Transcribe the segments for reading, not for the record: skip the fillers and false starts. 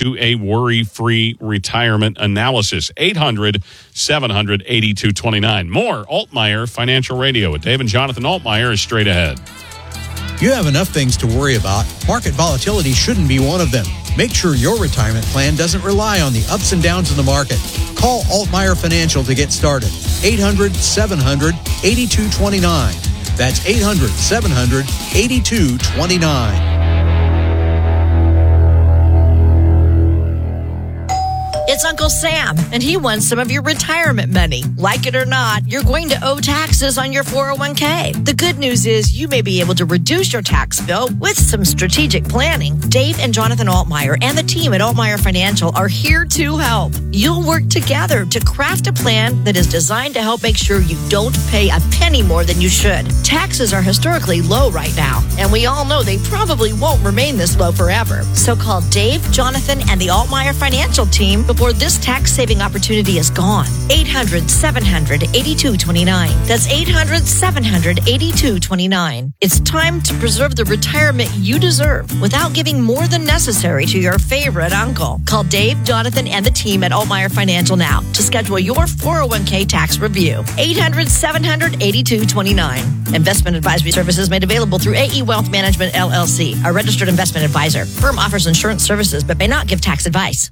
to a worry-free retirement analysis. 800-700-8229. More Altmaier Financial Radio with Dave and Jonathan Altmaier is straight ahead. You have enough things to worry about. Market volatility shouldn't be one of them. Make sure your retirement plan doesn't rely on the ups and downs of the market. Call Altmaier Financial to get started. 800-700-8229. That's 800-700-8229. It's Uncle Sam, and he wants some of your retirement money. Like it or not, you're going to owe taxes on your 401k. The good news is you may be able to reduce your tax bill with some strategic planning. Dave and Jonathan Altmaier and the team at Altmaier Financial are here to help. You'll work together to craft a plan that is designed to help make sure you don't pay a penny more than you should. Taxes are historically low right now, and we all know they probably won't remain this low forever. So call Dave, Jonathan, and the Altmaier Financial team before this tax-saving opportunity is gone. 800-700-8229. That's 800-700-8229. It's time to preserve the retirement you deserve without giving more than necessary to your favorite uncle. Call Dave, Jonathan, and the team at Altmaier Financial now to schedule your 401k tax review. 800-700-8229. Investment advisory services made available through AE Wealth Management, LLC, a registered investment advisor. Firm offers insurance services but may not give tax advice.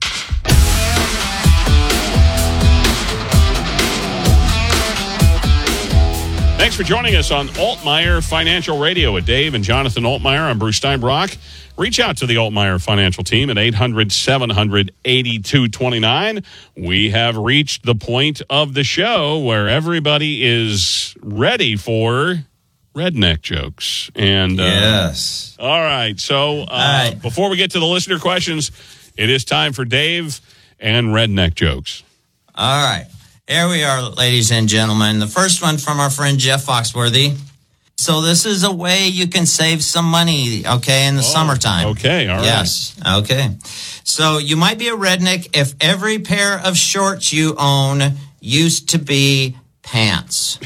Thanks for joining us on Altmaier Financial Radio with Dave and Jonathan Altmaier. I'm Bruce Steinbrock. Reach out to the Altmaier Financial team at 800-700-8229. We have reached the point of the show where everybody is ready for redneck jokes. And yes. All right. So before we get to the listener questions, it is time for Dave and redneck jokes. All right. Here we are, ladies and gentlemen. The first one from our friend Jeff Foxworthy. So this is a way you can save some money, okay, in the summertime. Okay, all right. Yes, okay. So you might be a redneck if every pair of shorts you own used to be pants.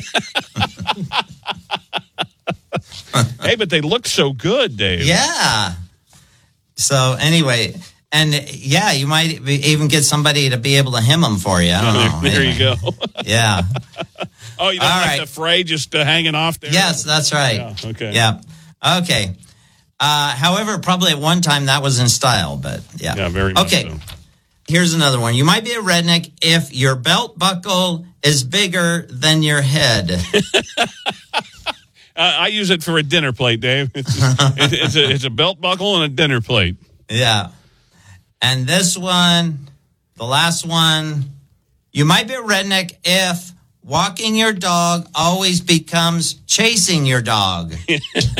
Hey, but they look so good, Dave. Yeah. So anyway... And, yeah, you might even get somebody to be able to hem them for you. I don't know. There you go. Yeah. Oh, you don't like the fray just hanging off there? Yes, that's right. Yeah, okay. Yeah. Okay. However, probably at one time that was in style, but yeah. Yeah, very much Okay. so. Here's another one. You might be a redneck if your belt buckle is bigger than your head. I use it for a dinner plate, Dave. It's a belt buckle and a dinner plate. Yeah. And this one, the last one, you might be a redneck if walking your dog always becomes chasing your dog. You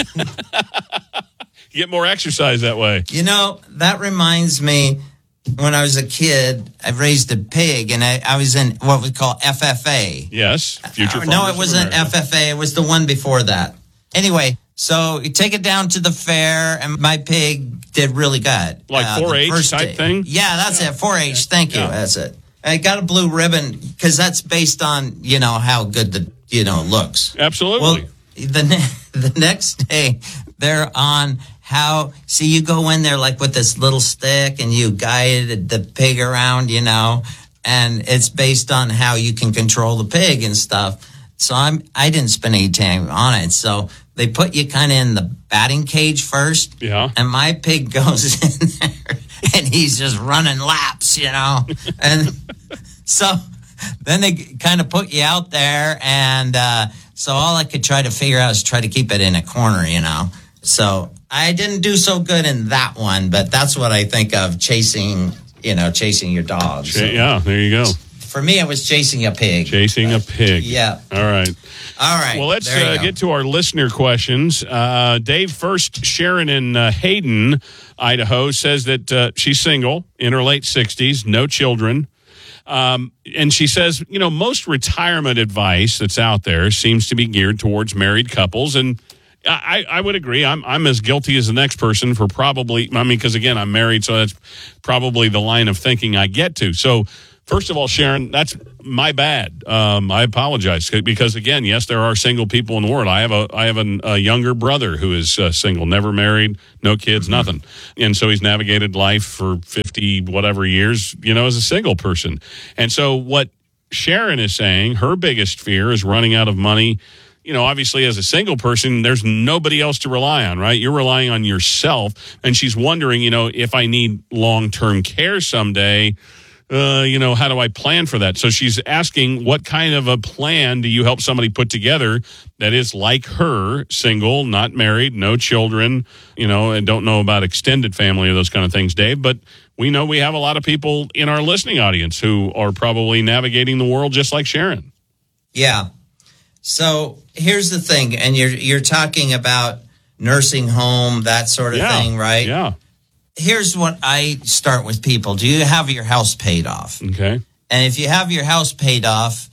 get more exercise that way. You know, that reminds me, when I was a kid, I raised a pig, and I was in what we call FFA. Yes, Future No, Farmers it wasn't of America. FFA. It was the one before that. Anyway, so you take it down to the fair, and my pig did really good. Like 4-H type thing? Yeah, that's it. 4-H. Thank you. Yeah. That's it. I got a blue ribbon because that's based on, how good the, looks. Absolutely. Well, the next day, they're on see, you go in there like with this little stick and you guide the pig around, and it's based on how you can control the pig and stuff. So I didn't spend any time on it. So they put you kind of in the batting cage first. Yeah. And my pig goes in there and he's just running laps, And so then they kind of put you out there. And so all I could try to figure out is try to keep it in a corner, So I didn't do so good in that one, but that's what I think of chasing your dog. So Yeah, there you go. for me, it was chasing a pig. Chasing a pig. Yeah. All right. All right. Well, let's There you go. get to our listener questions. Dave, first, Sharon in Hayden, Idaho, says that she's single, in her late 60s, no children. And she says, most retirement advice that's out there seems to be geared towards married couples. And I would agree. I'm as guilty as the next person for because, again, I'm married, so that's probably the line of thinking I get to. So First of all, Sharon, that's my bad. I apologize because, again, yes, there are single people in the world. I have a younger brother who is single, never married, no kids, nothing, and so he's navigated life for 50 whatever years, as a single person. And so what Sharon is saying, her biggest fear is running out of money. Obviously, as a single person, there's nobody else to rely on, right? You're relying on yourself, and she's wondering, if I need long-term care someday. How do I plan for that? So she's asking, what kind of a plan do you help somebody put together that is like her, single, not married, no children, and don't know about extended family or those kind of things, Dave. But we know we have a lot of people in our listening audience who are probably navigating the world just like Sharon. Yeah. So here's the thing, and you're talking about nursing home, that sort of thing, right? Yeah. Here's what I start with people. Do you have your house paid off? Okay. And if you have your house paid off,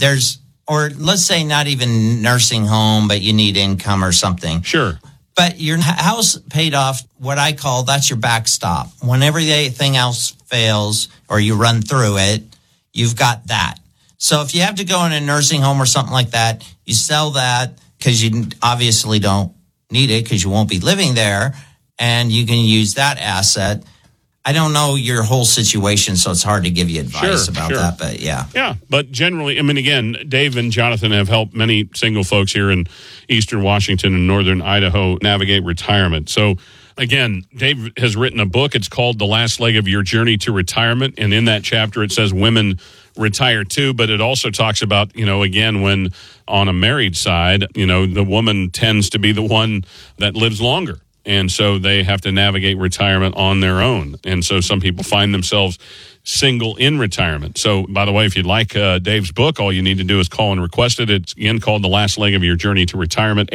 or let's say not even nursing home, but you need income or something. Sure. But your house paid off, what I call, that's your backstop. When everything else fails or you run through it, you've got that. So if you have to go in a nursing home or something like that, you sell that because you obviously don't need it because you won't be living there. And you can use that asset. I don't know your whole situation, so it's hard to give you advice about that, but yeah. Yeah, but generally, again, Dave and Jonathan have helped many single folks here in eastern Washington and northern Idaho navigate retirement. So, again, Dave has written a book. It's called The Last Leg of Your Journey to Retirement, and in that chapter it says women retire too, but it also talks about, again, when on a married side, the woman tends to be the one that lives longer. And so they have to navigate retirement on their own. And so some people find themselves single in retirement. So, by the way, if you'd like Dave's book, all you need to do is call and request it. It's, again, called The Last Leg of Your Journey to Retirement,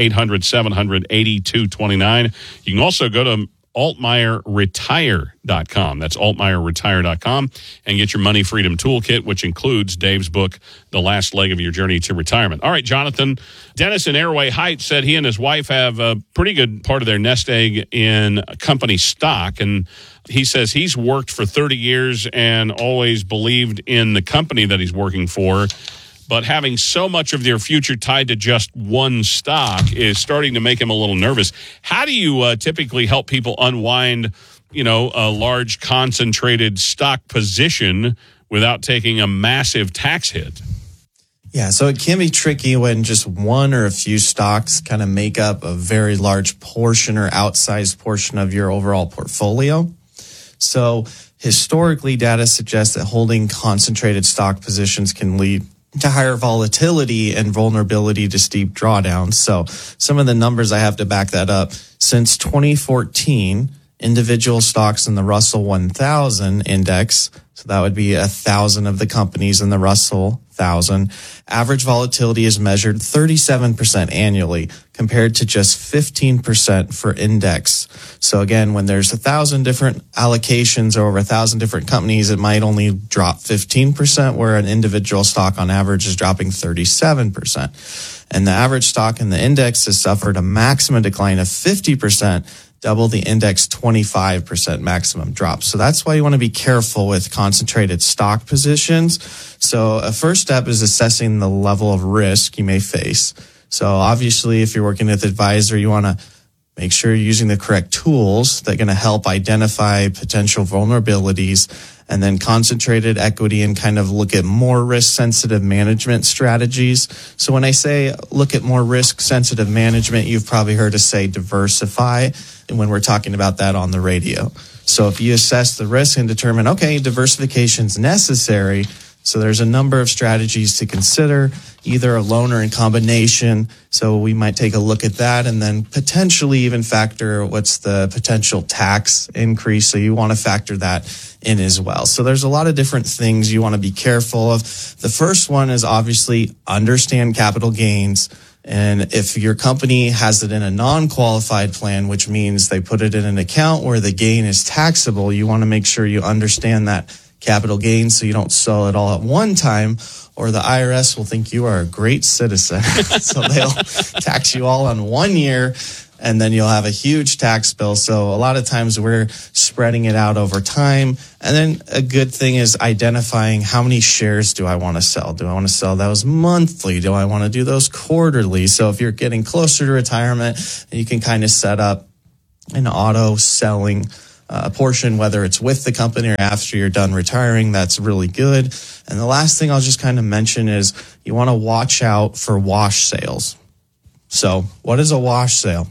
800-700-8229. You can also go to altmeierretire.com. That's altmeierretire.com, and get your money freedom toolkit, which includes Dave's book, The Last Leg of Your Journey to Retirement. All right, Jonathan, Dennis in Airway Heights said he and his wife have a pretty good part of their nest egg in company stock, and he says he's worked for 30 years and always believed in the company that he's working for. But having so much of their future tied to just one stock is starting to make him a little nervous. How do you typically help people unwind, a large concentrated stock position without taking a massive tax hit? Yeah, so it can be tricky when just one or a few stocks kind of make up a very large portion or outsized portion of your overall portfolio. So historically, data suggests that holding concentrated stock positions can lead to higher volatility and vulnerability to steep drawdowns. So some of the numbers I have to back that up. Since 2014, individual stocks in the Russell 1000 index, so that would be 1,000 of the companies in the Russell 1000, average volatility is measured 37% annually compared to just 15% for index. So again, when there's 1,000 different allocations or over 1,000 different companies, it might only drop 15%, where an individual stock on average is dropping 37%. And the average stock in the index has suffered a maximum decline of 50%, double the index 25% maximum drop. So that's why you want to be careful with concentrated stock positions. So a first step is assessing the level of risk you may face. So obviously, if you're working with an advisor, you want to make sure you're using the correct tools that are going to help identify potential vulnerabilities, and then concentrated equity and kind of look at more risk-sensitive management strategies. So when I say look at more risk-sensitive management, you've probably heard us say diversify when we're talking about that on the radio. So if you assess the risk and determine, okay, diversification is necessary, so there's a number of strategies to consider, either alone or in combination. So we might take a look at that and then potentially even factor what's the potential tax increase. So you want to factor that in as well. So there's a lot of different things you want to be careful of. The first one is obviously understand capital gains. And if your company has it in a non-qualified plan, which means they put it in an account where the gain is taxable, you want to make sure you understand that capital gains so you don't sell it all at one time, or the IRS will think you are a great citizen. So they'll tax you all on 1 year and then you'll have a huge tax bill. So a lot of times we're spreading it out over time. And then a good thing is identifying how many shares do I want to sell? Do I want to sell those monthly? Do I want to do those quarterly? So if you're getting closer to retirement, you can kind of set up an auto selling portion, whether it's with the company or after you're done retiring. That's really good. And the last thing I'll just kind of mention is you want to watch out for wash sales. So what is a wash sale?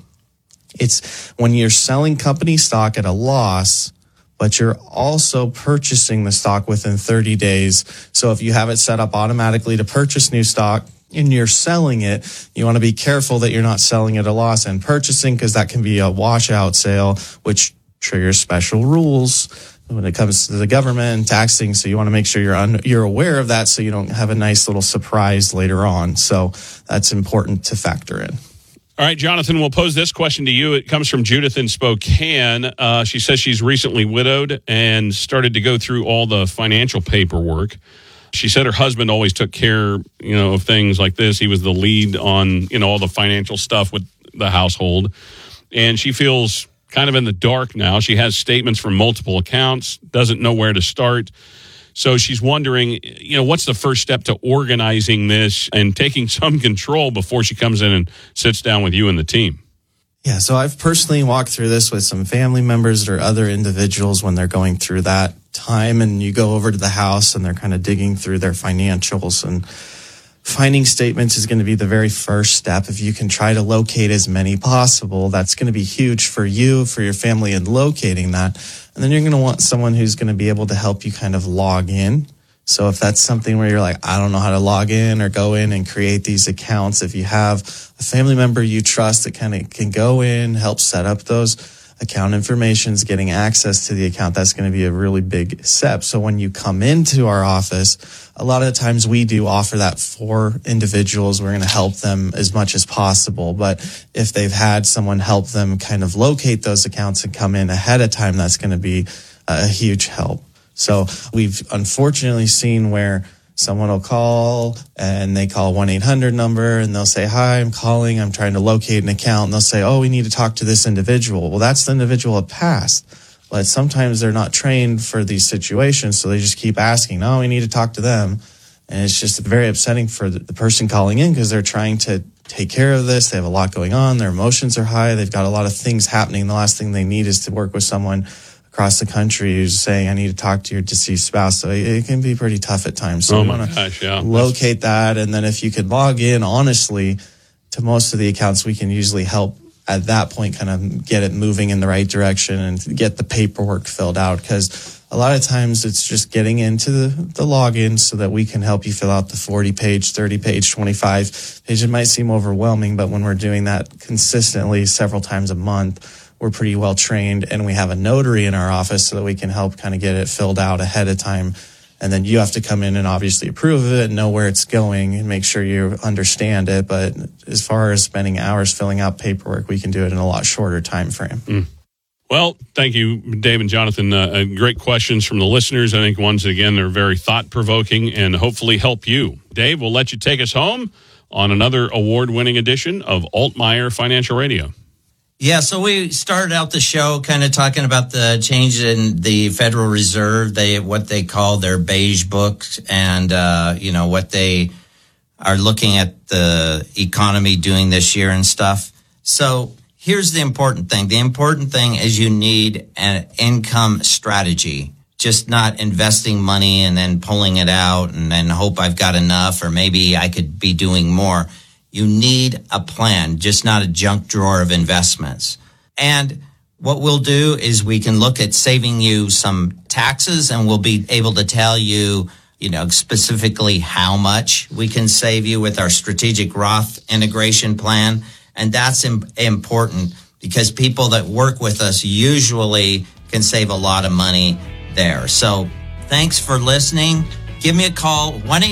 It's when you're selling company stock at a loss, but you're also purchasing the stock within 30 days. So if you have it set up automatically to purchase new stock and you're selling it, you want to be careful that you're not selling at a loss and purchasing, because that can be a washout sale, which triggers special rules when it comes to the government and taxing. So you want to make sure you're aware of that so you don't have a nice little surprise later on. So that's important to factor in. All right, Jonathan, we'll pose this question to you. It comes from Judith in Spokane. She says she's recently widowed and started to go through all the financial paperwork. She said her husband always took care, of things like this. He was the lead on, all the financial stuff with the household. And she feels kind of in the dark now. She has statements from multiple accounts, doesn't know where to start. So she's wondering, what's the first step to organizing this and taking some control before she comes in and sits down with you and the team? Yeah, so I've personally walked through this with some family members or other individuals when they're going through that time, and you go over to the house and they're kind of digging through their financials, and finding statements is going to be the very first step. If you can try to locate as many possible, that's going to be huge for you, for your family, in locating that. And then you're going to want someone who's going to be able to help you kind of log in. So if that's something where you're like, I don't know how to log in or go in and create these accounts, if you have a family member you trust that kind of can go in, help set up those account informations, getting access to the account, that's going to be a really big step. So when you come into our office, a lot of the times we do offer that for individuals. We're going to help them as much as possible. But if they've had someone help them kind of locate those accounts and come in ahead of time, that's going to be a huge help. So we've unfortunately seen where someone will call and they call 1-800 number and they'll say, hi, I'm calling, I'm trying to locate an account. And they'll say, oh, we need to talk to this individual. Well, that's the individual that passed. But sometimes they're not trained for these situations. So they just keep asking, no, we need to talk to them. And it's just very upsetting for the person calling in, because they're trying to take care of this. They have a lot going on. Their emotions are high. They've got a lot of things happening. The last thing they need is to work with someone across the country who's saying, I need to talk to your deceased spouse. So it can be pretty tough at times. So you want to locate that. And then if you could log in honestly to most of the accounts, we can usually help at that point kind of get it moving in the right direction and get the paperwork filled out. Because a lot of times it's just getting into the login so that we can help you fill out the 40-page, 30-page, 25-page. It might seem overwhelming, but when we're doing that consistently several times a month, we're pretty well trained, and we have a notary in our office so that we can help kind of get it filled out ahead of time. And then you have to come in and obviously approve of it and know where it's going and make sure you understand it. But as far as spending hours filling out paperwork, we can do it in a lot shorter time frame. Well, thank you, Dave and Jonathan. Great questions from the listeners. I think ones, again, they're very thought-provoking and hopefully help you. Dave, we'll let you take us home on another award-winning edition of Altmaier Financial Radio. Yeah, so we started out the show kind of talking about the change in the Federal Reserve, what they call their beige book, and what they are looking at the economy doing this year and stuff. So here's the important thing. The important thing is you need an income strategy, just not investing money and then pulling it out and then hope I've got enough or maybe I could be doing more. You need a plan, just not a junk drawer of investments. And what we'll do is we can look at saving you some taxes, and we'll be able to tell you, specifically how much we can save you with our strategic Roth integration plan. And that's important because people that work with us usually can save a lot of money there. So thanks for listening. Give me a call,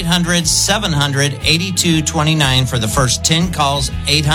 1-800-700-8229 for the first 10 calls,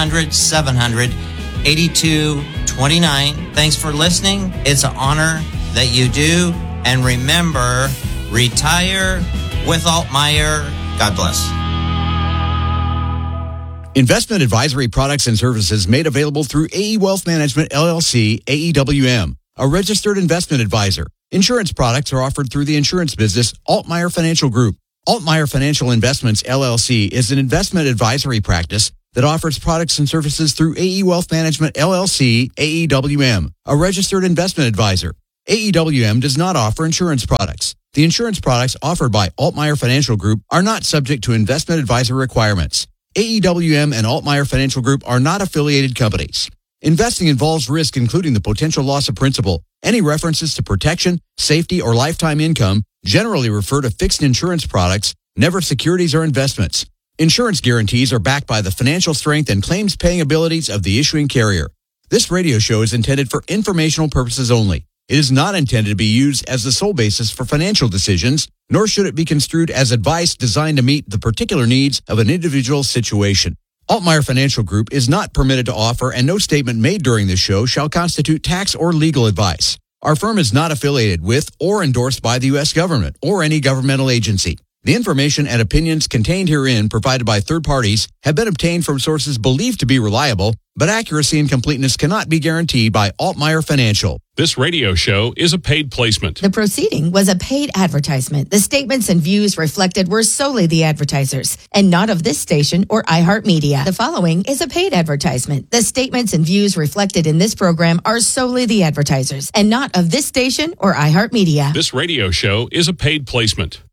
800-700-8229. Thanks for listening. It's an honor that you do. And remember, retire with Altmaier. God bless. Investment advisory products and services made available through AE Wealth Management, LLC, AEWM, a registered investment advisor. Insurance products are offered through the insurance business Altmeyer Financial Group. Altmeyer Financial Investments, LLC is an investment advisory practice that offers products and services through AE Wealth Management, LLC, AEWM, a registered investment advisor. AEWM does not offer insurance products. The insurance products offered by Altmeyer Financial Group are not subject to investment advisor requirements. AEWM and Altmeyer Financial Group are not affiliated companies. Investing involves risk, including the potential loss of principal. Any references to protection, safety, or lifetime income generally refer to fixed insurance products, never securities or investments. Insurance guarantees are backed by the financial strength and claims-paying abilities of the issuing carrier. This radio show is intended for informational purposes only. It is not intended to be used as the sole basis for financial decisions, nor should it be construed as advice designed to meet the particular needs of an individual situation. Altmeyer Financial Group is not permitted to offer, and no statement made during this show shall constitute tax or legal advice. Our firm is not affiliated with or endorsed by the U.S. government or any governmental agency. The information and opinions contained herein provided by third parties have been obtained from sources believed to be reliable, but accuracy and completeness cannot be guaranteed by Altmeyer Financial. This radio show is a paid placement. The proceeding was a paid advertisement. The statements and views reflected were solely the advertisers and not of this station or iHeartMedia. The following is a paid advertisement. The statements and views reflected in this program are solely the advertisers and not of this station or iHeartMedia. This radio show is a paid placement.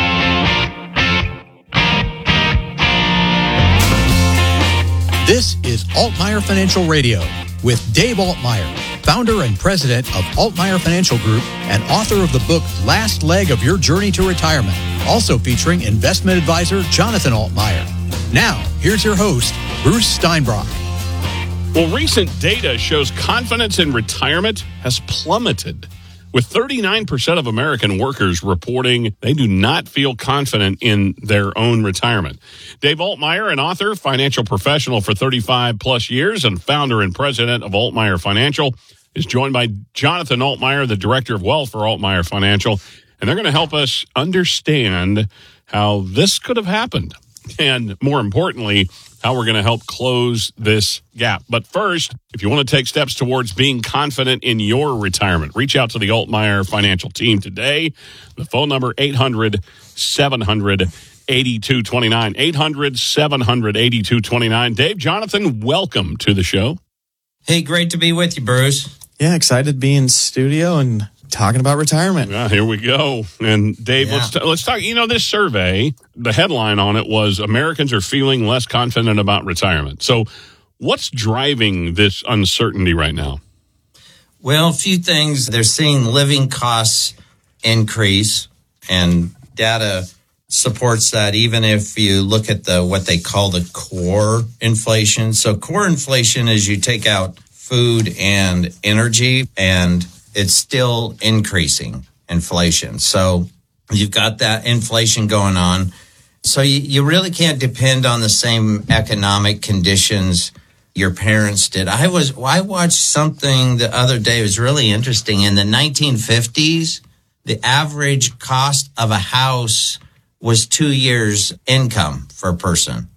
This is Altmeyer Financial Radio with Dave Altmeyer, founder and president of Altmeyer Financial Group and author of the book Last Leg of Your Journey to Retirement, also featuring investment advisor Jonathan Altmeyer. Now, here's your host, Bruce Steinbrock. Well, recent data shows confidence in retirement has plummeted, with 39% of American workers reporting they do not feel confident in their own retirement. Dave Altmeyer, an author, financial professional for 35 plus years, and founder and president of Altmeyer Financial, is joined by Jonathan Altmeyer, the director of wealth for Altmeyer Financial, and they're going to help us understand how this could have happened, and more importantly, how we're going to help close this gap. But first, if you want to take steps towards being confident in your retirement, reach out to the Altmeyer Financial team today. The phone number, 800-700-8229. 800-700-8229. Dave, Jonathan, welcome to the show. Hey, great to be with you, Bruce. Yeah, excited to be in studio and talking about retirement. Here we go. And Dave, let's talk. You know, this survey, the headline on it was Americans are feeling less confident about retirement. So what's driving this uncertainty right now? Well, a few things. They're seeing living costs increase, and data supports that, even if you look at what they call the core inflation. So core inflation is you take out food and energy, and it's still increasing inflation. So you've got that inflation going on. So you really can't depend on the same economic conditions your parents did. I watched something the other day. It was really interesting. In the 1950s, the average cost of a house was 2 years' income for a person.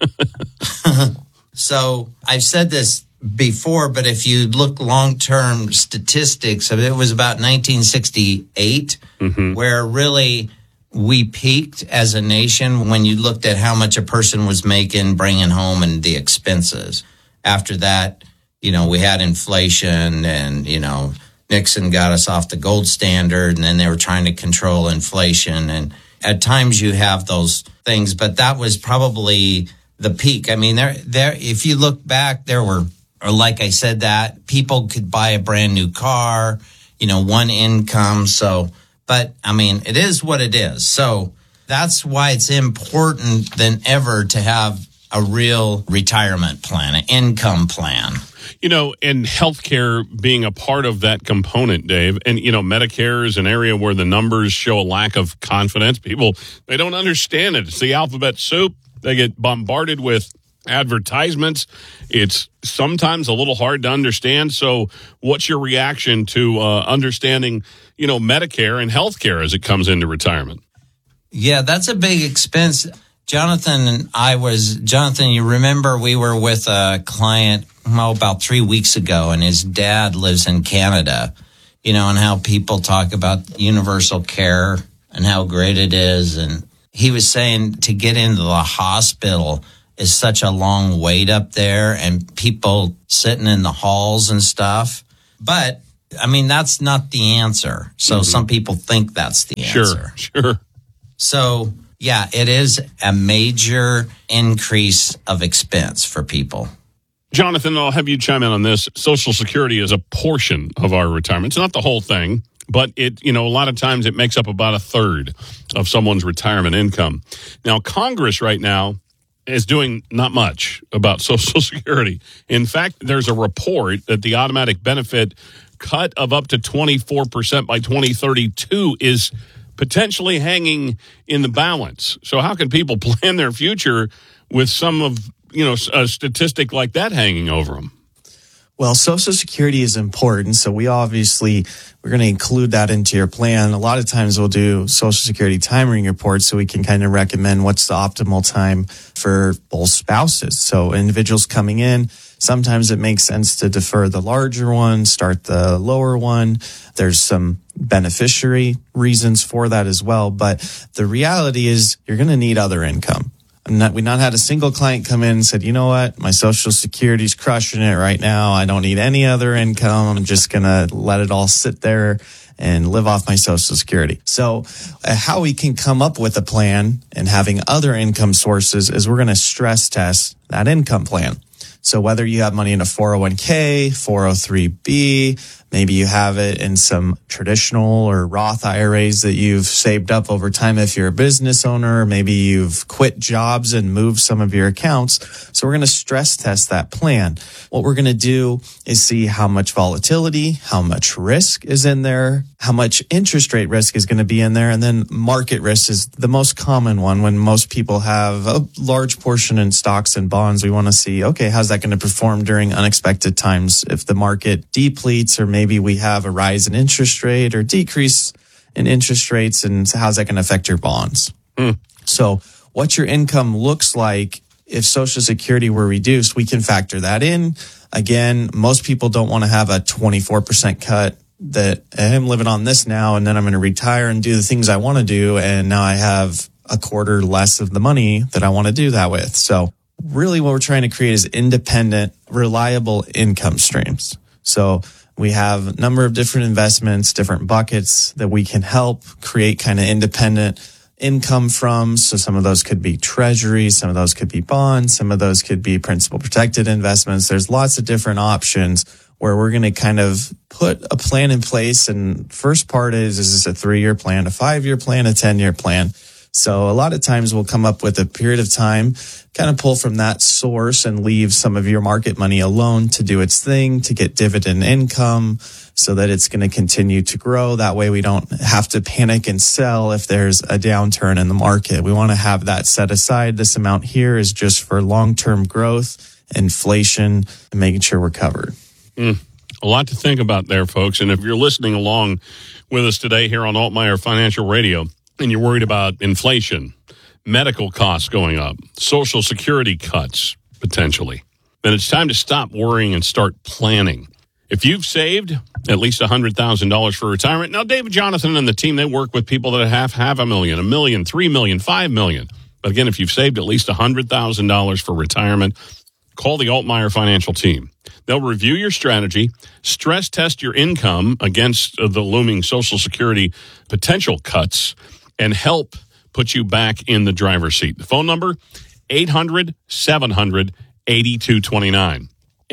So I've said this before, but if you look long-term statistics, it was about 1968 where really we peaked as a nation when you looked at how much a person was making, bringing home, and the expenses. After that, we had inflation, and, Nixon got us off the gold standard, and then they were trying to control inflation. And at times you have those things, but that was probably the peak. I mean, there, if you look back, there were, or like I said, that people could buy a brand new car, one income. So, but I mean, it is what it is. So that's why it's important than ever to have a real retirement plan, an income plan. And healthcare being a part of that component, Dave, and, Medicare is an area where the numbers show a lack of confidence. People, they don't understand it. It's the alphabet soup. They get bombarded with advertisements. It's sometimes a little hard to understand. So what's your reaction to understanding, Medicare and healthcare as it comes into retirement? Yeah, that's a big expense. Jonathan, you remember we were with a client about 3 weeks ago, and his dad lives in Canada, and how people talk about universal care and how great it is. And he was saying to get into the hospital is such a long wait up there, and people sitting in the halls and stuff. But, that's not the answer. So some people think that's the answer. Sure. So, yeah, it is a major increase of expense for people. Jonathan, I'll have you chime in on this. Social Security is a portion of our retirement. It's not the whole thing, but a lot of times it makes up about a third of someone's retirement income. Now, Congress right now is doing not much about Social Security. In fact, there's a report that the automatic benefit cut of up to 24% by 2032 is potentially hanging in the balance. So how can people plan their future with some of, a statistic like that hanging over them? Well, Social Security is important, so we're going to include that into your plan. A lot of times we'll do Social Security timing reports so we can kind of recommend what's the optimal time for both spouses. So individuals coming in, sometimes it makes sense to defer the larger one, start the lower one. There's some beneficiary reasons for that as well. But the reality is you're going to need other income. We not had a single client come in and said, you know what, my Social Security's crushing it right now. I don't need any other income. I'm just going to let it all sit there and live off my Social Security. So how we can come up with a plan and having other income sources is we're going to stress test that income plan. So whether you have money in a 401k, 403b, maybe you have it in some traditional or Roth IRAs that you've saved up over time if you're a business owner, or maybe you've quit jobs and moved some of your accounts. So we're going to stress test that plan. What we're going to do is see how much volatility, how much risk is in there, how much interest rate risk is going to be in there, and then market risk is the most common one. When most people have a large portion in stocks and bonds, we want to see, okay, how's that going to perform during unexpected times? If the market depletes, or maybe we have a rise in interest rate or decrease in interest rates, and how's that going to affect your bonds? So what your income looks like if Social Security were reduced, we can factor that in. Again, most people don't want to have a 24% cut that I'm living on this now, and then I'm going to retire and do the things I want to do, and now I have a quarter less of the money that I want to do that with. So really what we're trying to create is independent, reliable income streams. So we have a number of different investments, different buckets that we can help create kind of independent income from. So some of those could be treasuries, some of those could be bonds, some of those could be principal protected investments. There's lots of different options where we're going to kind of put a plan in place. And first part is this a 3-year plan, a 5-year plan, a 10-year plan? So a lot of times we'll come up with a period of time, kind of pull from that source and leave some of your market money alone to do its thing, to get dividend income so that it's going to continue to grow. That way we don't have to panic and sell if there's a downturn in the market. We want to have that set aside. This amount here is just for long-term growth, inflation, and making sure we're covered. A lot to think about there, folks. And if you're listening along with us today here on Altmaier Financial Radio, and you're worried about inflation, medical costs going up, Social Security cuts, potentially, then it's time to stop worrying and start planning. If you've saved at least $100,000 for retirement, now David Jonathan and the team, they work with people that have $500,000, $1 million, $3 million, $5 million. But again, if you've saved at least $100,000 for retirement, call the Altmaier Financial team. They'll review your strategy, stress test your income against the looming Social Security potential cuts, and help put you back in the driver's seat. The phone number, 800-700-8229.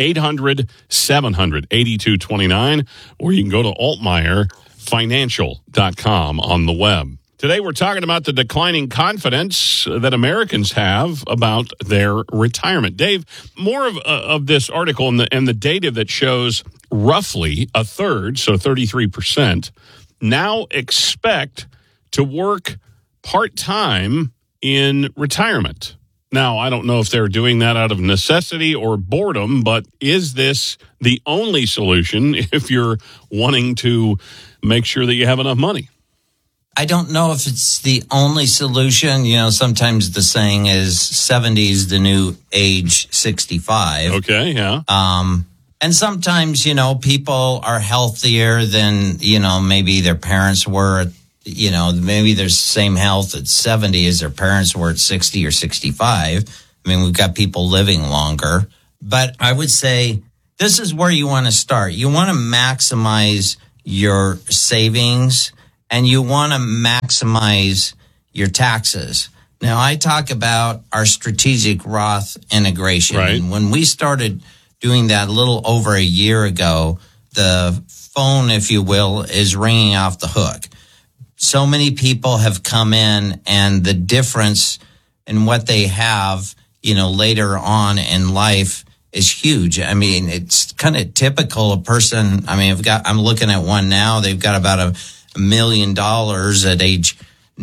800-700-8229, or you can go to altmaierfinancial.com on the web. Today we're talking about the declining confidence that Americans have about their retirement. Dave, more of this article and the data that shows roughly a third, so 33%, now expect to work part-time in retirement. Now, I don't know if they're doing that out of necessity or boredom, but is this the only solution if you're wanting to make sure that you have enough money? I don't know if it's the only solution. You know, sometimes the saying is 70 is the new age 65. Okay, yeah. And sometimes, you know, people are healthier than, you know, maybe their parents were. You know, maybe there's the same health at 70 as their parents were at 60 or 65. I mean, we've got people living longer. But I would say this is where you want to start. You want to maximize your savings and you want to maximize your taxes. Now, I talk about our strategic Roth integration. Right. And when we started doing that a little over a year ago, the phone, if you will, is ringing off the hook. So many people have come in, and the difference in what they have, you know, later on in life is huge. I mean, it's kind of typical. A person, I mean, I'm looking at one now. They've got about $1 million at age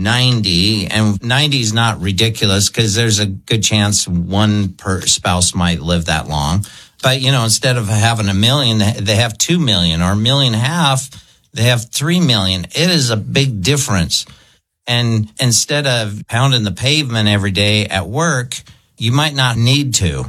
90, and 90 is not ridiculous because there's a good chance one per spouse might live that long. But, you know, instead of having $1 million, they have $2 million, or $1.5 million. They have $3 million. It is a big difference. And instead of pounding the pavement every day at work, you might not need to.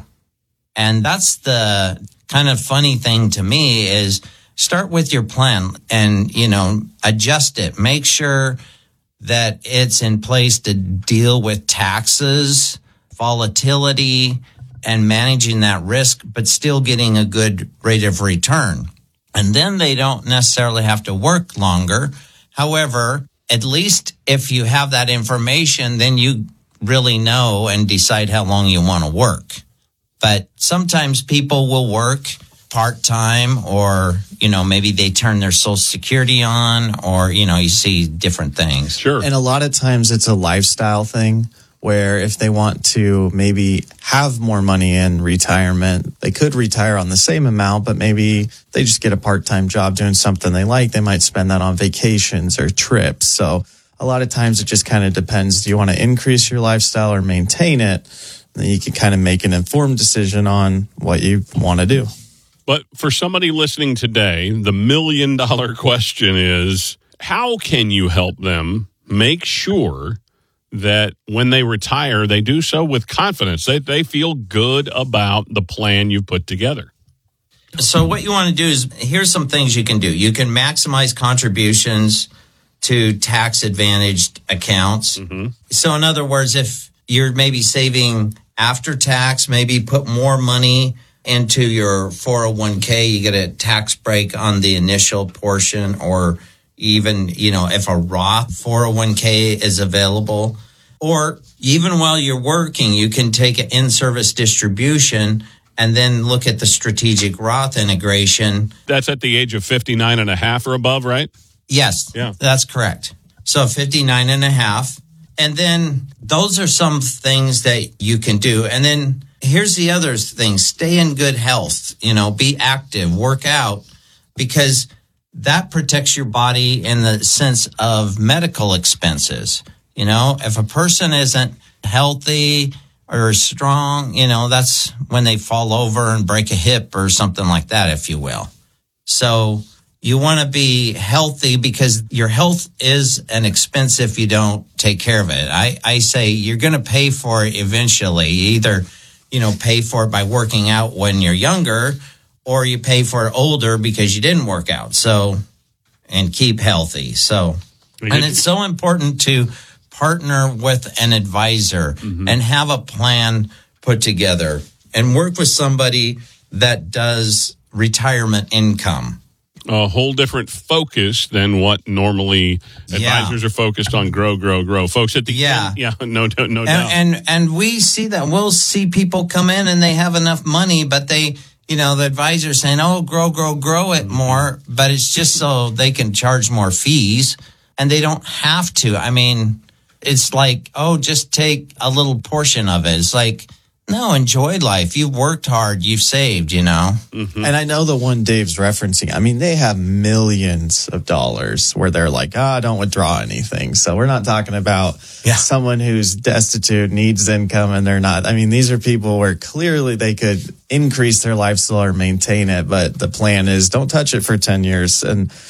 And that's the kind of funny thing to me is start with your plan and, you know, adjust it. Make sure that it's in place to deal with taxes, volatility, and managing that risk, but still getting a good rate of return. And then they don't necessarily have to work longer. However, at least if you have that information, then you really know and decide how long you want to work. But sometimes people will work part-time, or, you know, maybe they turn their Social Security on, or, you know, you see different things. Sure. And a lot of times it's a lifestyle thing, where if they want to maybe have more money in retirement, they could retire on the same amount, but maybe they just get a part-time job doing something they like. They might spend that on vacations or trips. So a lot of times it just kind of depends. Do you want to increase your lifestyle or maintain it? Then you can kind of make an informed decision on what you want to do. But for somebody listening today, the $1 million question is, how can you help them make sure that when they retire, they do so with confidence? They feel good about the plan you put together. So what you want to do is, here's some things you can do. You can maximize contributions to tax-advantaged accounts. Mm-hmm. So in other words, if you're maybe saving after tax, maybe put more money into your 401k, you get a tax break on the initial portion, or even, you know, if a Roth 401k is available, or even while you're working, you can take an in-service distribution and then look at the strategic Roth integration. That's at the age of 59 and a half or above, right? Yes, yeah, that's correct. So 59 and a half. And then those are some things that you can do. And then here's the other thing. Stay in good health, you know, be active, work out, because that protects your body in the sense of medical expenses. You know, if a person isn't healthy or strong, you know, that's when they fall over and break a hip or something like that, if you will. So you want to be healthy, because your health is an expense if you don't take care of it. I say you're going to pay for it eventually. You either, you know, pay for it by working out when you're younger, or you pay for it older because you didn't work out. So, and keep healthy. So, and it's so important to partner with an advisor and have a plan put together and work with somebody that does retirement income. A whole different focus than what normally advisors are focused on. Grow. Folks at the end, no doubt. And we see that. We'll see people come in and they have enough money, but they, you know, the advisor's saying, oh, grow it more, but it's just so they can charge more fees, and they don't have to. I mean, it's like, oh, just take a little portion of it. It's like, no, enjoy life. You've worked hard. You've saved, you know. Mm-hmm. And I know the one Dave's referencing, I mean, they have millions of dollars where they're like, don't withdraw anything. So we're not talking about someone who's destitute, needs income, and they're not. I mean, these are people where clearly they could increase their lifestyle or maintain it. But the plan is don't touch it for 10 years. And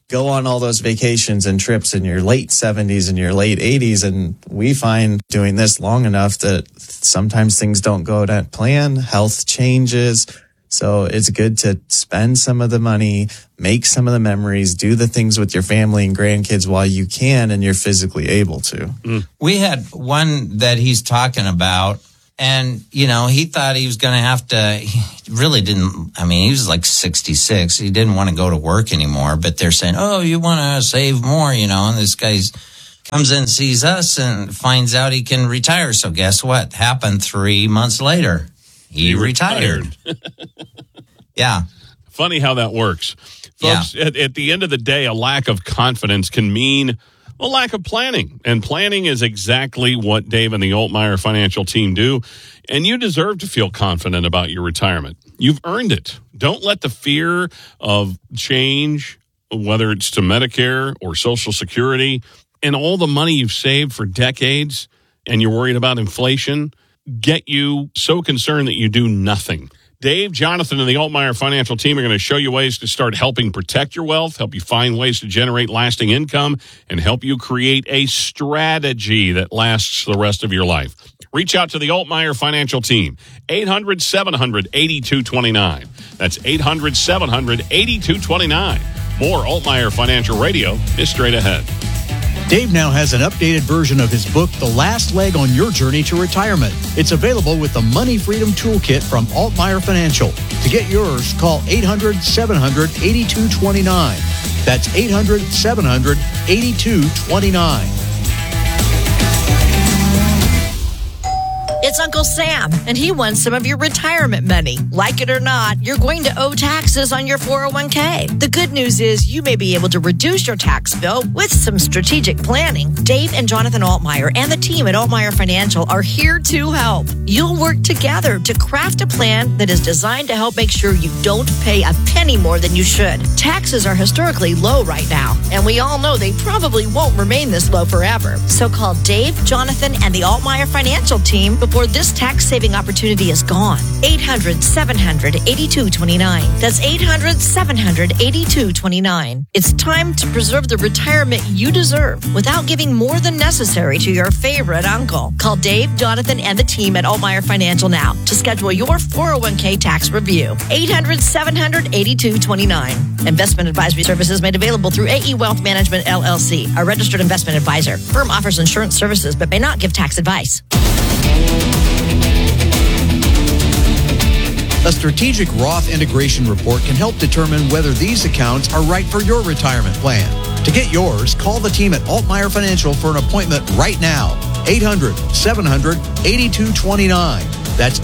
go on all those vacations and trips in your late 70s and your late 80s. And we find doing this long enough that sometimes things don't go to plan, health changes. So it's good to spend some of the money, make some of the memories, do the things with your family and grandkids while you can and you're physically able to. We had one that he's talking about, and, you know, he thought he was going to have to, he really didn't, I mean, he was like 66. He didn't want to go to work anymore, but they're saying, oh, you want to save more, you know, and this guy comes in, sees us, and finds out he can retire. So guess what happened 3 months later? He retired. Yeah. Funny how that works. Folks, at the end of the day, a lack of confidence can mean a lack of planning. And planning is exactly what Dave and the Altmaier Financial Team do. And you deserve to feel confident about your retirement. You've earned it. Don't let the fear of change, whether it's to Medicare or Social Security, and all the money you've saved for decades, and you're worried about inflation, get you so concerned that you do nothing. Dave, Jonathan, and the Altmaier Financial Team are going to show you ways to start helping protect your wealth, help you find ways to generate lasting income, and help you create a strategy that lasts the rest of your life. Reach out to the Altmaier Financial Team, 800-700-8229. That's 800-700-8229. More Altmaier Financial Radio is straight ahead. Dave now has an updated version of his book, The Last Leg on Your Journey to Retirement. It's available with the Money Freedom Toolkit from Altmaier Financial. To get yours, call 800-700-8229. That's 800-700-8229. It's Uncle Sam, and he wants some of your retirement money. Like it or not, you're going to owe taxes on your 401k. The good news is you may be able to reduce your tax bill with some strategic planning. Dave and Jonathan Altmaier and the team at Altmaier Financial are here to help. You'll work together to craft a plan that is designed to help make sure you don't pay a penny more than you should. Taxes are historically low right now, and we all know they probably won't remain this low forever. So call Dave, Jonathan, and the Altmaier Financial Team before this tax-saving opportunity is gone. 800-700-8229. That's 800-700-8229. It's time to preserve the retirement you deserve without giving more than necessary to your favorite uncle. Call Dave, Jonathan, and the team at Altmaier Financial now to schedule your 401k tax review. 800-700-8229. Investment advisory services made available through AE Wealth Management, LLC, a registered investment advisor. Firm offers insurance services but may not give tax advice. A strategic Roth integration report can help determine whether these accounts are right for your retirement plan. To get yours, call the team at Altmaier Financial for an appointment right now. 800-700-8229. That's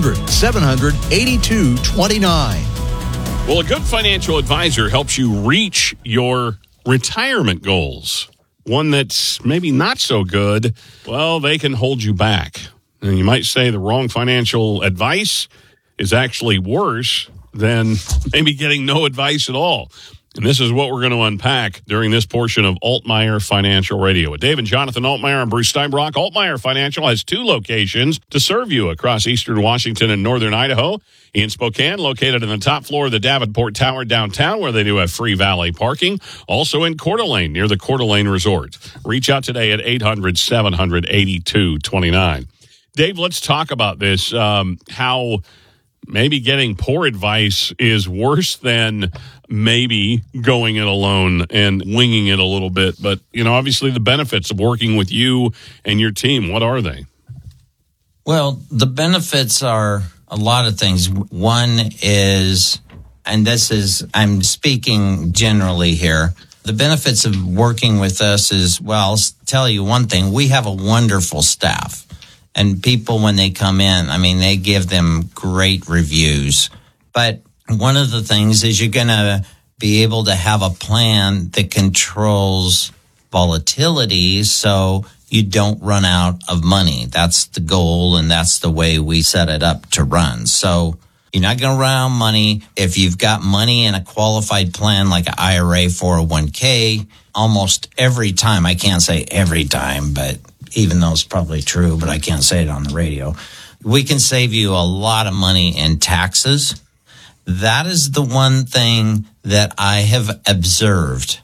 800-700-8229. Well, a good financial advisor helps you reach your retirement goals. One that's maybe not so good, well, they can hold you back. And you might say the wrong financial advice is actually worse than maybe getting no advice at all. And this is what we're going to unpack during this portion of Altmaier Financial Radio. With Dave and Jonathan Altmaier and Bruce Steinbrock, Altmaier Financial has 2 locations to serve you across eastern Washington and northern Idaho. In Spokane, located on the top floor of the Davenport Tower downtown, where they do have free valet parking. Also in Coeur d'Alene, near the Coeur d'Alene Resort. Reach out today at 800-700-8229. Dave, let's talk about this, how maybe getting poor advice is worse than maybe going it alone and winging it a little bit. But, you know, obviously the benefits of working with you and your team, what are they? Well, the benefits are a lot of things. One is, and this is, I'm speaking generally here, the benefits of working with us is, well, I'll tell you one thing. We have a wonderful staff. And people, when they come in, I mean, they give them great reviews. But one of the things is you're going to be able to have a plan that controls volatility so you don't run out of money. That's the goal, and that's the way we set it up to run. So you're not going to run out of money. If you've got money in a qualified plan like an IRA, 401k, almost every time, I can't say every time, but even though it's probably true, but I can't say it on the radio, we can save you a lot of money in taxes. That is the one thing that I have observed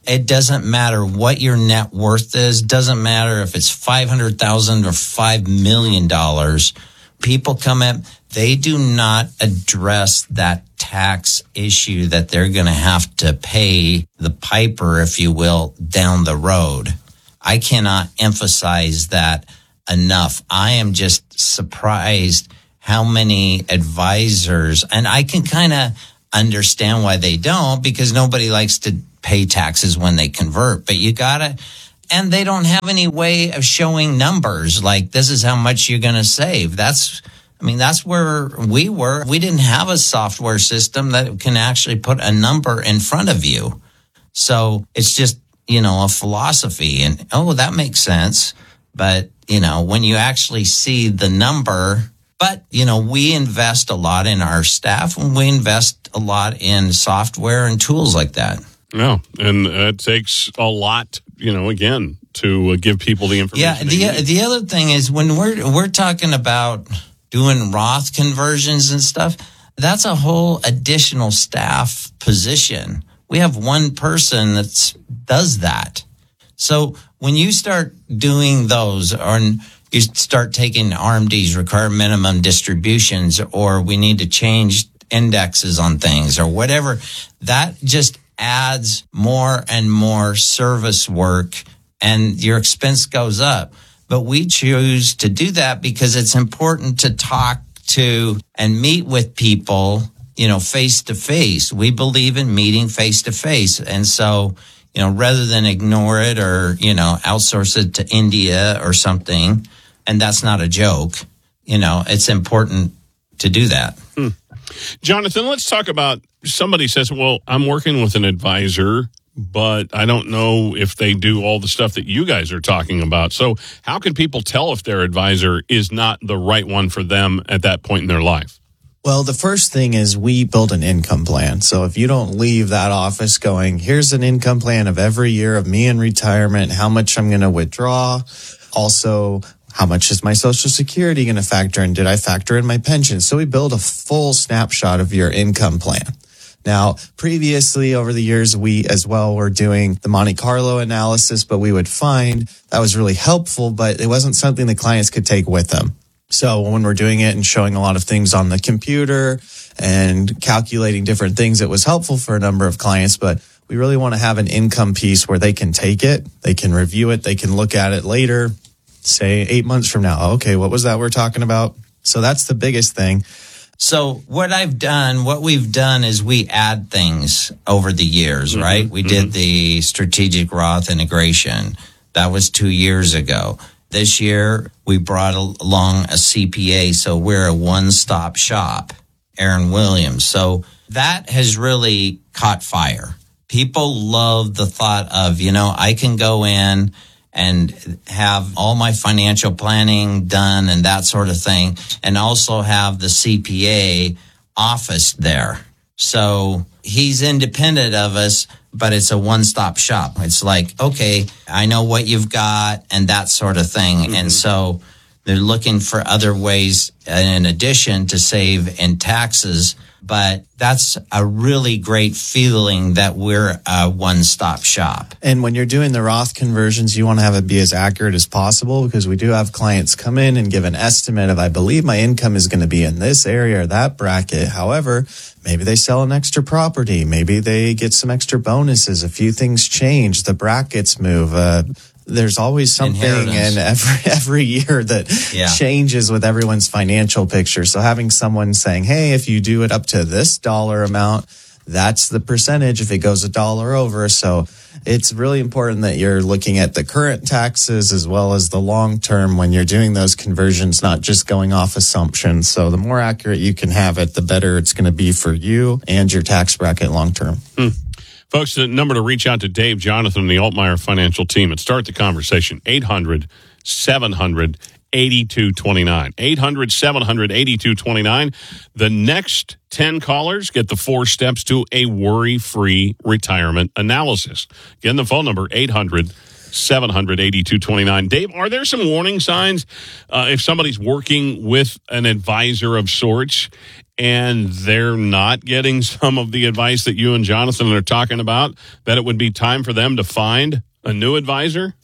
It doesn't matter what your net worth is. Doesn't matter if it's $500,000 or $5 million. People come in, they do not address that tax issue that they're going to have to pay the piper, if you will, down the road. I cannot emphasize that enough. I am just surprised how many advisors, and I can kind of understand why they don't, because nobody likes to pay taxes when they convert, but you gotta, and they don't have any way of showing numbers like this is how much you're going to save. That's where we were. We didn't have a software system that can actually put a number in front of you. So it's just, a philosophy, and that makes sense. But, when you actually see the number, but, we invest a lot in our staff, and we invest a lot in software and tools like that. No, and it takes a lot, again, to give people the information. Yeah, the other thing is when we're talking about doing Roth conversions and stuff, that's a whole additional staff position. We have one person that does that. So when you start doing those, or you start taking RMDs, required minimum distributions, or we need to change indexes on things or whatever, that just adds more and more service work, and your expense goes up. But we choose to do that because it's important to talk to and meet with people, face to face. We believe in meeting face to face. And so, rather than ignore it or, outsource it to India or something, and that's not a joke, it's important to do that. Jonathan, let's talk about, somebody says, well, I'm working with an advisor, but I don't know if they do all the stuff that you guys are talking about. So how can people tell if their advisor is not the right one for them at that point in their life? Well, the first thing is we build an income plan. So if you don't leave that office going, here's an income plan of every year of me in retirement, how much I'm going to withdraw. Also, how much is my Social Security going to factor in? Did I factor in my pension? So we build a full snapshot of your income plan. Now, previously over the years, we as well were doing the Monte Carlo analysis, but we would find that was really helpful, but it wasn't something the clients could take with them. So when we're doing it and showing a lot of things on the computer and calculating different things, it was helpful for a number of clients, but we really want to have an income piece where they can take it, they can review it, they can look at it later, say 8 months from now. Okay, what was that we're talking about? So that's the biggest thing. So what we've done is we add things over the years, right? We did the strategic Roth integration. That was 2 years ago. This year, we brought along a CPA, so we're a one-stop shop, Aaron Williams. So that has really caught fire. People love the thought of, I can go in and have all my financial planning done and that sort of thing, and also have the CPA office there. So he's independent of us, but it's a one-stop shop. It's like, okay, I know what you've got and that sort of thing. And so they're looking for other ways in addition to save in taxes. But that's a really great feeling that we're a one-stop shop. And when you're doing the Roth conversions, you want to have it be as accurate as possible, because we do have clients come in and give an estimate of, I believe my income is going to be in this area or that bracket. However, maybe they sell an extra property. Maybe they get some extra bonuses. A few things change. The brackets move. There's always something in every year that changes with everyone's financial picture. So having someone saying, hey, if you do it up to this dollar amount, that's the percentage if it goes $1 over. So it's really important that you're looking at the current taxes as well as the long term when you're doing those conversions, not just going off assumptions. So the more accurate you can have it, the better it's going to be for you and your tax bracket long term. Folks, the number to reach out to Dave, Jonathan, and the Altmaier Financial Team and start the conversation, 800-700-8229. 800-700-8229. The next 10 callers get the 4 steps to a worry-free retirement analysis. Again, the phone number, 800 888-700-8229. Dave, are there some warning signs if somebody's working with an advisor of sorts and they're not getting some of the advice that you and Jonathan are talking about, that it would be time for them to find a new advisor?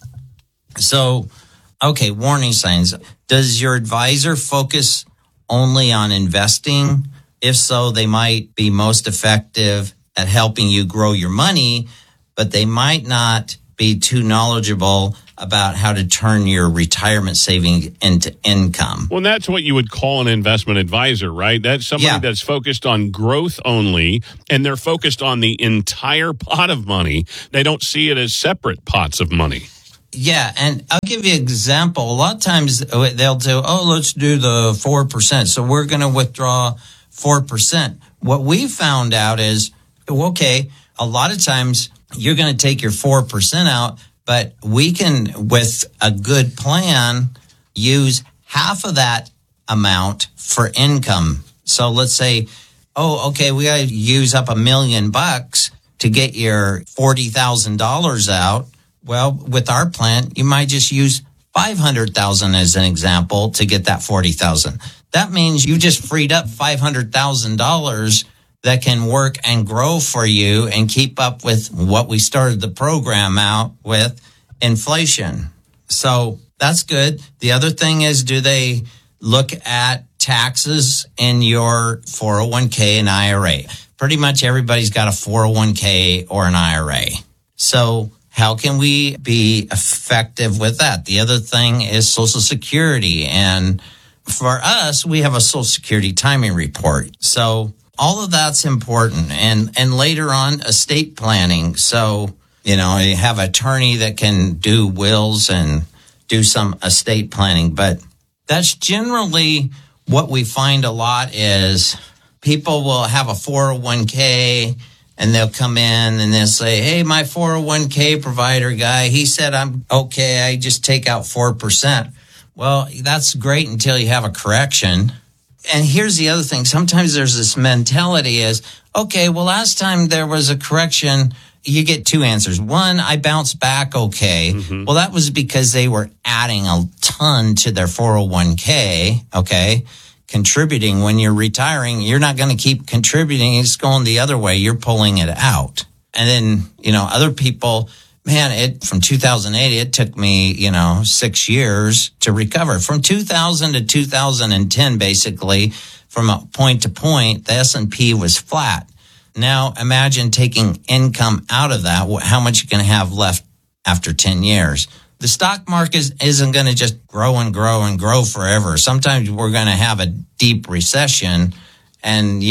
So, okay, warning signs. Does your advisor focus only on investing? If so, they might be most effective at helping you grow your money, but they might not be too knowledgeable about how to turn your retirement savings into income. Well, that's what you would call an investment advisor, right? That's somebody that's focused on growth only, and they're focused on the entire pot of money. They don't see it as separate pots of money. Yeah, and I'll give you an example. A lot of times they'll do, let's do the 4%. So we're going to withdraw 4%. What we found out is, okay, a lot of times you're going to take your 4% out, but we can, with a good plan, use half of that amount for income. So let's say, we got to use up $1 million to get your $40,000 out. Well, with our plan, you might just use $500,000 as an example to get that $40,000. That means you just freed up $500,000 that can work and grow for you and keep up with what we started the program out with, inflation. So that's good. The other thing is, do they look at taxes in your 401k and IRA? Pretty much everybody's got a 401k or an IRA. So how can we be effective with that? The other thing is Social Security. And for us, we have a Social Security timing report. So all of that's important. And later on, estate planning. So, you have an attorney that can do wills and do some estate planning. But that's generally what we find a lot is people will have a 401k and they'll come in and they'll say, hey, my 401k provider guy, he said I'm okay. I just take out 4%. Well, that's great until you have a correction. And here's the other thing. Sometimes there's this mentality is, okay, well, last time there was a correction, you get two answers. One, I bounced back okay. Mm-hmm. Well, that was because they were adding a ton to their 401k, okay, contributing. When you're retiring, you're not going to keep contributing. It's going the other way. You're pulling it out. And then, other people, from 2008, it took me, 6 years to recover. From 2000 to 2010, basically, from a point to point, the S&P was flat. Now, imagine taking income out of that, how much you're going to have left after 10 years. The stock market isn't going to just grow and grow and grow forever. Sometimes we're going to have a deep recession. And,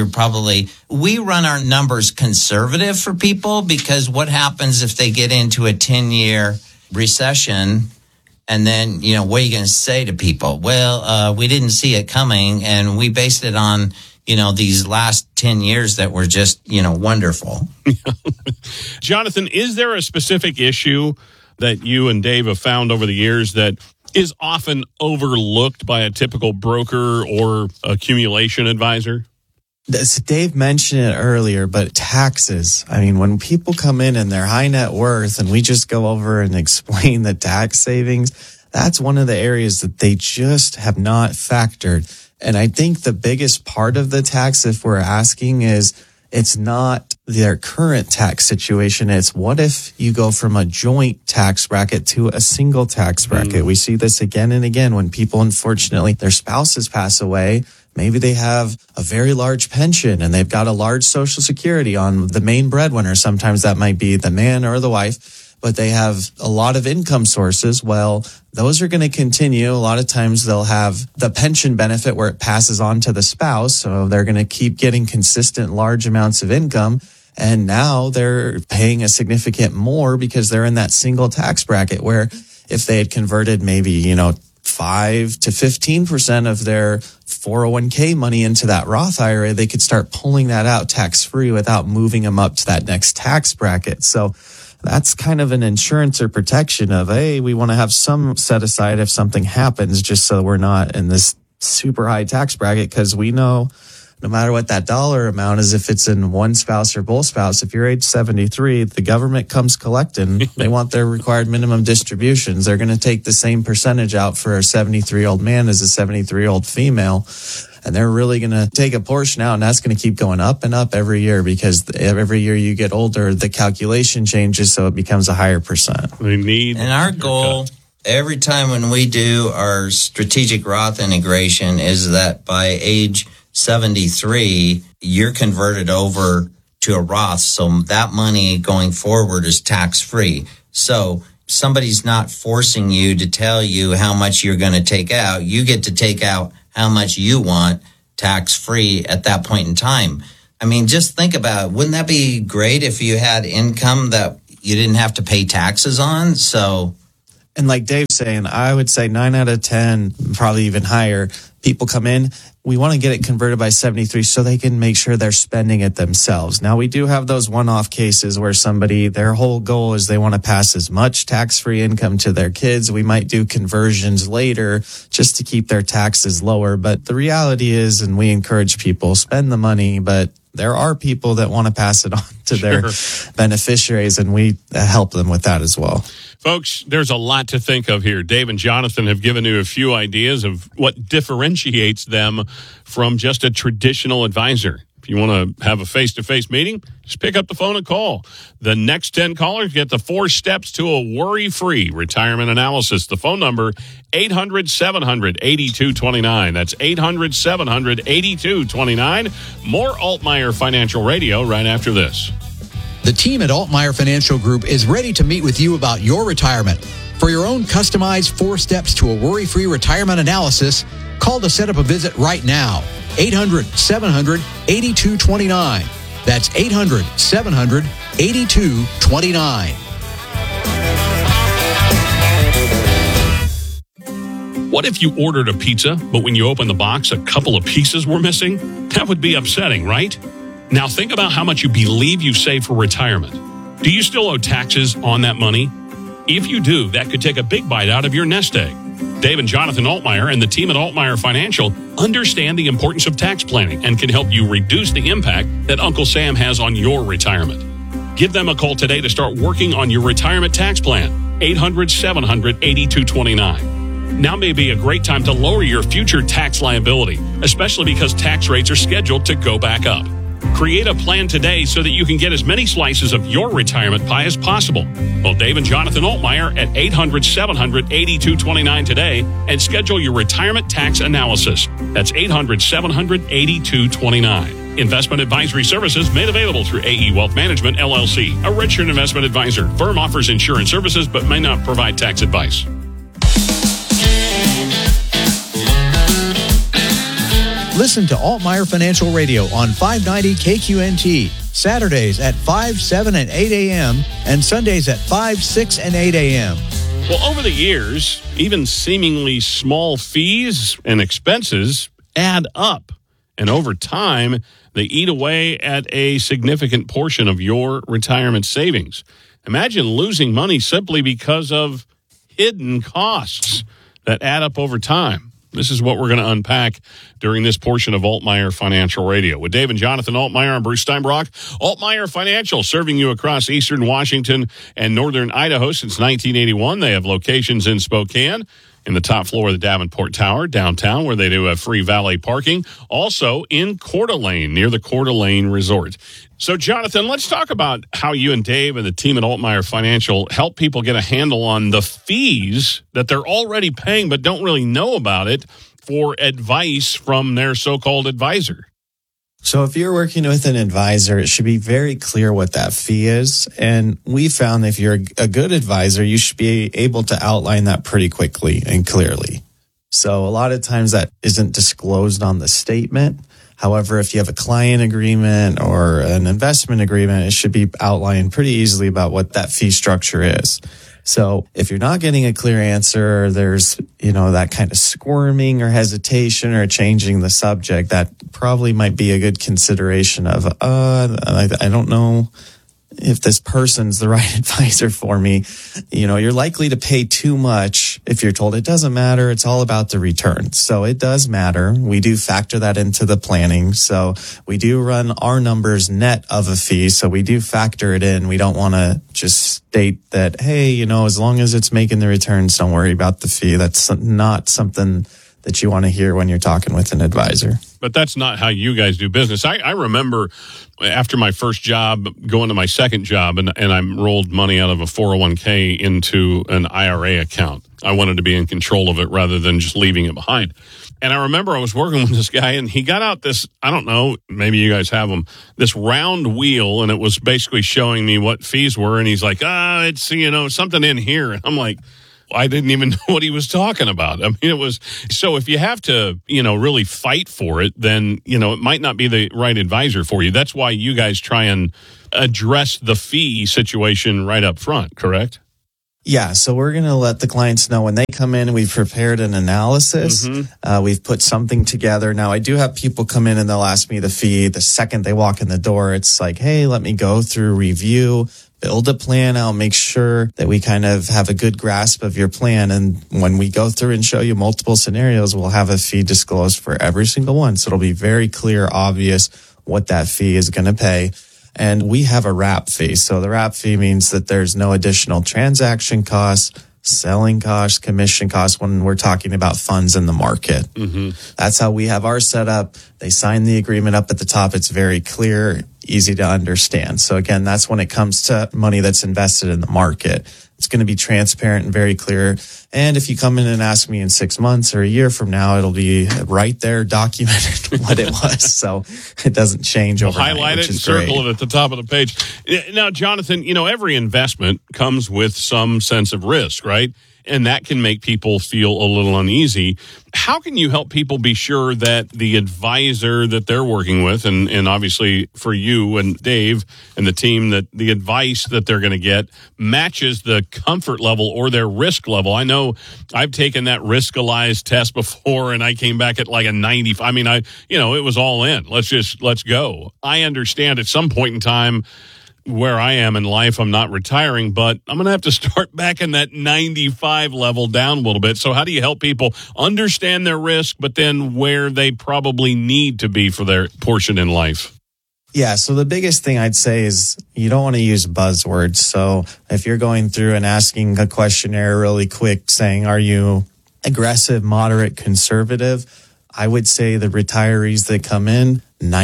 we run our numbers conservative for people, because what happens if they get into a 10-year recession? And then, what are you going to say to people? Well, we didn't see it coming, and we based it on, these last 10 years that were just, wonderful. Jonathan, is there a specific issue that you and Dave have found over the years that is often overlooked by a typical broker or accumulation advisor? Dave mentioned it earlier, but taxes. I mean, when people come in and they're high net worth and we just go over and explain the tax savings, that's one of the areas that they just have not factored. And I think the biggest part of the tax, if we're asking, is it's not their current tax situation. It's what if you go from a joint tax bracket to a single tax bracket? We see this again and again when people, unfortunately, their spouses pass away. Maybe they have a very large pension and they've got a large Social Security on the main breadwinner. Sometimes that might be the man or the wife, but they have a lot of income sources. Well, those are going to continue. A lot of times they'll have the pension benefit where it passes on to the spouse. So they're going to keep getting consistent large amounts of income. And now they're paying a significant more because they're in that single tax bracket, where if they had converted maybe, 5 to 15% of their 401k money into that Roth IRA, they could start pulling that out tax free without moving them up to that next tax bracket. So that's kind of an insurance or protection of, hey, we want to have some set aside if something happens, just so we're not in this super high tax bracket, because we know no matter what that dollar amount is, if it's in one spouse or both spouse, if you're age 73, the government comes collecting. They want their required minimum distributions. They're going to take the same percentage out for a 73-year-old man as a 73-year-old female. And they're really going to take a portion out, and that's going to keep going up and up every year, because every year you get older, the calculation changes, so it becomes a higher percent. And our goal every time when we do our strategic Roth integration is that by age 73, you're converted over to a Roth. So that money going forward is tax-free. So somebody's not forcing you to tell you how much you're going to take out. You get to take out how much you want tax-free at that point in time. I mean, just think about it. Wouldn't that be great if you had income that you didn't have to pay taxes on? So, and like Dave's saying, I would say 9 out of 10, probably even higher, people come in. We want to get it converted by 73 so they can make sure they're spending it themselves. Now, we do have those one-off cases where somebody, their whole goal is they want to pass as much tax-free income to their kids. We might do conversions later just to keep their taxes lower. But the reality is, and we encourage people, spend the money, but there are people that want to pass it on to their beneficiaries, and we help them with that as well. Folks, there's a lot to think of here. Dave and Jonathan have given you a few ideas of what differentiates them from just a traditional advisor. If you want to have a face-to-face meeting, just pick up the phone and call. The next 10 callers get the 4 steps to a worry-free retirement analysis. The phone number, 800-700-8229. That's 800-700-8229. More Altmaier Financial Radio right after this. The team at Altmaier Financial Group is ready to meet with you about your retirement. For your own customized 4 steps to a worry-free retirement analysis, call to set up a visit right now. 800-700-8229. That's 800-700-8229. What if you ordered a pizza, but when you opened the box, a couple of pieces were missing? That would be upsetting, right? Now think about how much you believe you've saved for retirement. Do you still owe taxes on that money? If you do, that could take a big bite out of your nest egg. Dave and Jonathan Altmaier and the team at Altmaier Financial understand the importance of tax planning and can help you reduce the impact that Uncle Sam has on your retirement. Give them a call today to start working on your retirement tax plan. 800-700-8229. Now may be a great time to lower your future tax liability, especially because tax rates are scheduled to go back up. Create a plan today so that you can get as many slices of your retirement pie as possible. Call Dave and Jonathan Altmaier at 800-700-8229 today and schedule your retirement tax analysis. That's 800-700-8229. Investment advisory services made available through AE Wealth Management, LLC, a registered investment advisor. Firm offers insurance services but may not provide tax advice. Listen to Altmaier Financial Radio on 590 KQNT, Saturdays at 5, 7, and 8 a.m., and Sundays at 5, 6, and 8 a.m. Well, over the years, even seemingly small fees and expenses add up. And over time, they eat away at a significant portion of your retirement savings. Imagine losing money simply because of hidden costs that add up over time. This is what we're going to unpack during this portion of Altmaier Financial Radio. With Dave and Jonathan Altmaier and Bruce Steinbrock, Altmaier Financial, serving you across eastern Washington and northern Idaho since 1981. They have locations in Spokane, in the top floor of the Davenport Tower, downtown, where they do have free valet parking. Also in Coeur d'Alene, near the Coeur d'Alene Resort. So, Jonathan, let's talk about how you and Dave and the team at Altmaier Financial help people get a handle on the fees that they're already paying but don't really know about it for advice from their so-called advisor. So if you're working with an advisor, it should be very clear what that fee is. And we found if you're a good advisor, you should be able to outline that pretty quickly and clearly. So a lot of times that isn't disclosed on the statement. However, if you have a client agreement or an investment agreement, it should be outlined pretty easily about what that fee structure is. So if you're not getting a clear answer, there's, that kind of squirming or hesitation or changing the subject, that probably might be a good consideration of, I don't know if this person's the right advisor for me. You're likely to pay too much if you're told it doesn't matter. It's all about the return. So it does matter. We do factor that into the planning. So we do run our numbers net of a fee. So we do factor it in. We don't want to just state that, hey, as long as it's making the returns, don't worry about the fee. That's not something that you want to hear when you're talking with an advisor. But that's not how you guys do business. I remember after my first job, going to my second job, and I rolled money out of a 401k into an IRA account. I wanted to be in control of it rather than just leaving it behind. And I remember I was working with this guy, and he got out this, I don't know, maybe you guys have them, this round wheel, and it was basically showing me what fees were. And he's like, it's, something in here. And I'm like, I didn't even know what he was talking about. I mean, it was, so if you have to, really fight for it, then, it might not be the right advisor for you. That's why you guys try and address the fee situation right up front, correct? Yeah, so we're going to let the clients know when they come in, we've prepared an analysis. We've put something together. Now, I do have people come in and they'll ask me the fee. The second they walk in the door, it's like, hey, let me go through review, build a plan. I'll make sure that we kind of have a good grasp of your plan. And when we go through and show you multiple scenarios, we'll have a fee disclosed for every single one. So it'll be very clear, obvious what that fee is going to pay. And we have a wrap fee. So the wrap fee means that there's no additional transaction costs, selling costs, commission costs when we're talking about funds in the market. That's how we have ours set up. They sign the agreement up at the top. It's very clear, easy to understand. So again, that's when it comes to money that's invested in the market. It's going to be transparent and very clear. And if you come in and ask me in 6 months or a year from now, it'll be right there documented what it was. So it doesn't change overnight. Highlight it and circle it at the top of the page. Now, Jonathan, every investment comes with some sense of risk, right? And that can make people feel a little uneasy. How can you help people be sure that the advisor that they're working with, and obviously for you and Dave and the team, that the advice that they're going to get matches the comfort level or their risk level? I know I've taken that Riskalyze test before, and I came back at like a 90. I mean, it was all in. Let's go. I understand at some point in time, where I am in life, I'm not retiring, but I'm going to have to start back in that 95 level down a little bit. So how do you help people understand their risk, but then where they probably need to be for their portion in life? Yeah, so the biggest thing I'd say is you don't want to use buzzwords. So if you're going through and asking a questionnaire really quick saying, are you aggressive, moderate, conservative? I would say the retirees that come in,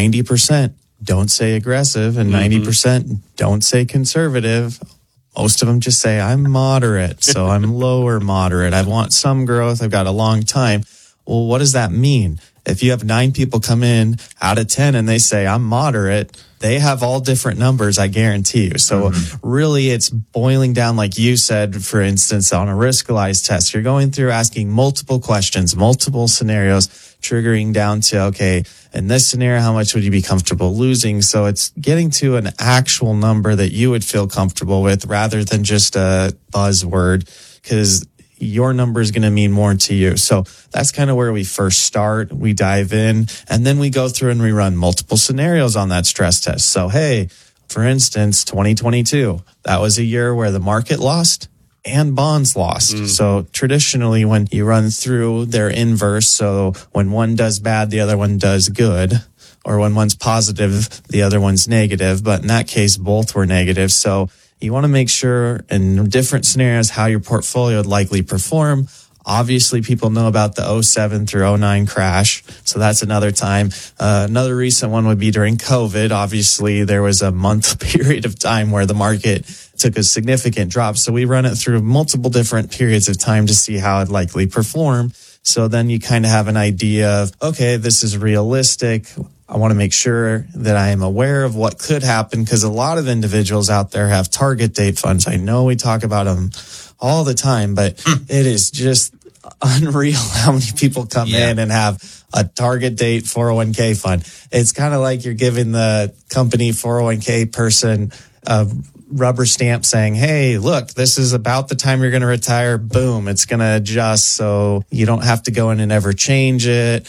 90% don't say aggressive and 90% don't say conservative. Most of them just say, I'm moderate, so I'm lower moderate. I want some growth. I've got a long time. Well, what does that mean? If you have 9 people come in out of 10 and they say, I'm moderate, they have all different numbers, I guarantee you. So really it's boiling down, like you said, for instance, on a Riskalyze test, you're going through asking multiple questions, multiple scenarios, triggering down to, okay, in this scenario, how much would you be comfortable losing? So it's getting to an actual number that you would feel comfortable with rather than just a buzzword, because your number is going to mean more to you. So that's kind of where we first start. We dive in and then we go through and we run multiple scenarios on that stress test. So, hey, for instance, 2022, that was a year where the market lost and bonds lost. So traditionally when you run through, they're inverse. So when one does bad, the other one does good. Or when one's positive, the other one's negative. But in that case, both were negative. So you want to make sure in different scenarios how your portfolio would likely perform. Obviously, people know about the 07 through 09 crash. So that's another time. Another recent one would be during COVID. Obviously, there was a month period of time where the market took a significant drop. So we run it through multiple different periods of time to see how it'd likely perform. So then you kind of have an idea of, okay, this is realistic. I want to make sure that I am aware of what could happen, because a lot of individuals out there have target date funds. I know we talk about them all the time, but it is just unreal how many people come in and have a target date 401k fund. It's kind of like you're giving the company 401k person a rubber stamp saying, hey, look, this is about the time you're going to retire. Boom, it's going to adjust so you don't have to go in and ever change it.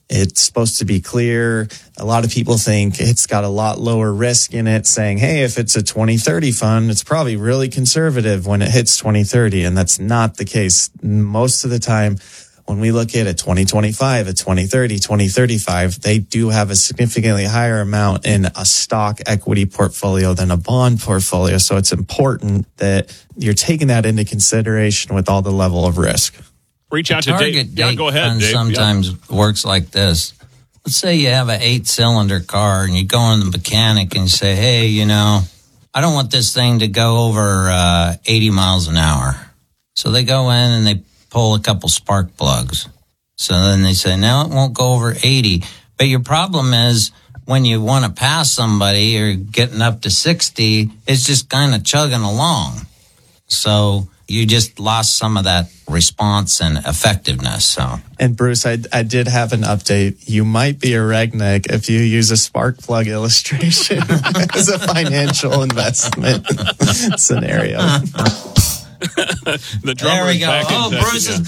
It's supposed to be clear. A lot of people think it's got a lot lower risk in it, saying, hey, if it's a 2030 fund, it's probably really conservative when it hits 2030. And that's not the case. Most of the time, when we look at a 2025, a 2030, 2035, they do have a significantly higher amount in a stock equity portfolio than a bond portfolio. So it's important that you're taking that into consideration with all the level of risk. Reach out to Dave. Yeah, go ahead, Dave. Sometimes works like this. Let's say you have an 8-cylinder car and you go in the mechanic and you say, hey, you know, I don't want this thing to go over 80 miles an hour. So they go in and they pull a couple spark plugs. So then they say, no, it won't go over 80. But your problem is when you want to pass somebody or getting up to 60, it's just kind of chugging along. So you just lost some of that response and effectiveness. So, and Bruce, I did have an update. You might be a redneck if you use a spark plug illustration as a financial investment scenario. The drummer there we go. Back Oh, in Bruce is